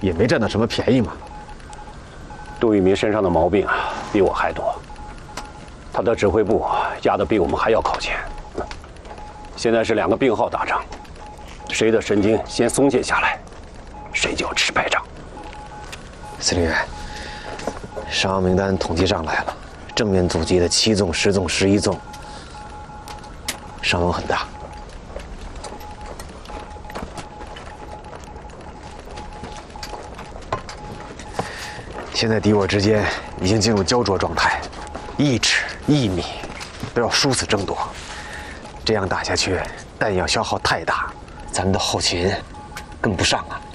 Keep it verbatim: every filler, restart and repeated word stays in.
也没占到什么便宜嘛。 杜聿明身上的毛病啊，比我还多，他的指挥部压得比我们还要靠前。现在是两个病号打仗，谁的神经先松懈下来，谁就要吃败仗。 司令员，伤亡名单统计上来了，正面阻击的七纵、十纵、十一纵，伤亡很大。现在敌我之间已经进入焦灼状态，一尺一米都要殊死争夺，这样打下去，弹药消耗太大，咱们的后勤跟不上啊。